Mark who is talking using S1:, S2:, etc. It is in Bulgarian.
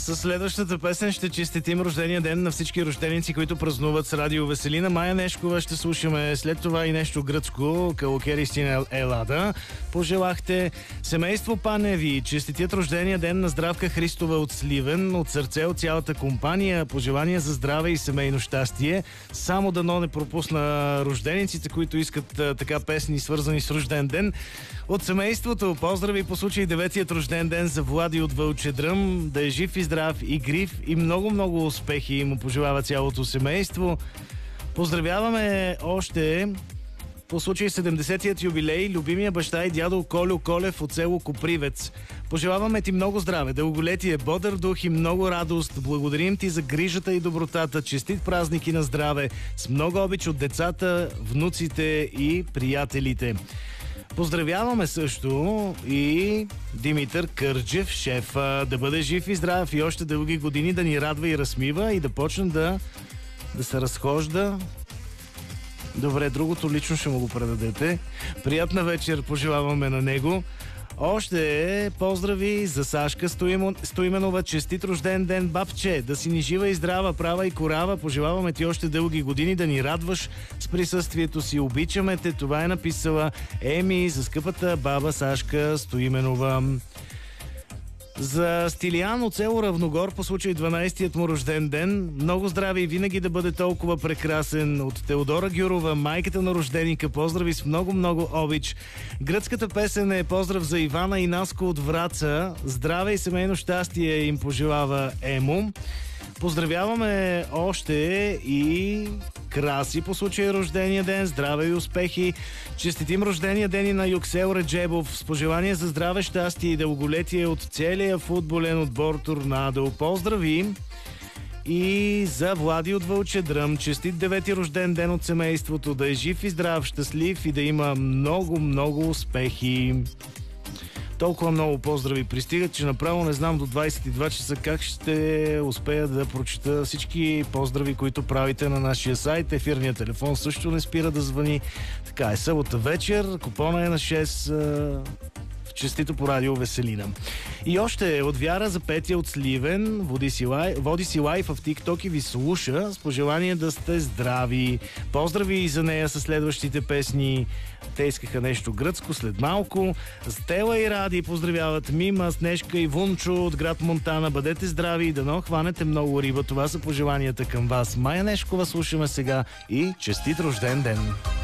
S1: Със следващата песен ще честитим рождения ден на всички рожденици, които празнуват с Радио Веселина. Майя Нешкова ще слушаме след това и нещо гръцко. Калокеристин Елада. Пожелахте семейство Паневи. Честитят рождения ден на Здравка Христова от Сливен. От сърце от цялата компания. Пожелания за здраве и семейно щастие. Само дано не пропусна рождениците, които искат така песни, свързани с рожден ден. От семейството поздрави по случай 9-тият рожден ден за Влади от Вълчедръм. Да е жив и здрав и грив и много успехи му пожелава цялото семейство. Поздравяваме още по случай 70-тият юбилей любимия баща и дядо Колю Колев от село Копривец. Пожелаваме ти много здраве, дълголетие, бодър дух и много радост. Благодарим ти за грижата и добротата. Честит празник и на здраве. С много обич от децата, внуците и приятелите. Поздравяваме също и Димитър Кърджев, шефа, да бъде жив и здрав и още дълги години да ни радва и размива и да почне да се разхожда. Добре, другото лично ще му го предадете. Приятна вечер пожелаваме на него. Още поздрави за Сашка Стоименова. Честит рожден ден, бабче! Да си ни жива и здрава, права и корава. Пожелаваме ти още дълги години да ни радваш с присъствието си. Обичаме те. Това е написала Еми за скъпата баба Сашка Стоименова. За Стилиян от село Равногор по случай 12-тият му рожден ден. Много здраве и винаги да бъде толкова прекрасен. От Теодора Гюрова, майката на рожденика. Поздрави с много обич. Гръцката песен е поздрав за Ивана и Наско от Враца. Здраве и семейно щастие им пожелава Емо. Поздравяваме още и Краси по случай рождения ден. Здраве и успехи. Честитим рождения ден и на Юксел Реджебов с пожелание за здраве, щастие и дълголетие от целия футболен отбор Торнадо. Поздрави и за Влади от Вълчедръм. Честит 9-ти рожден ден от семейството. Да е жив и здрав, щастлив и да има много успехи. Толкова много поздрави пристигат, че направо не знам до 22 часа как ще успея да прочета всички поздрави, които правите на нашия сайт. Ефирният телефон също не спира да звъни. Така е, събота вечер, купона е на 6... Честито по Радио Веселина. И още от Вяра за Петя от Сливен. Води си лайф в TikTok и ви слуша с пожелание да сте здрави. Поздрави и за нея със следващите песни. Те искаха нещо гръцко след малко. Стела и Ради поздравяват Мима, Снежка и Вунчо от град Монтана. Бъдете здрави и дано хванете много риба. Това са пожеланията към вас. Майя Нешкова слушаме сега и честит рожден ден!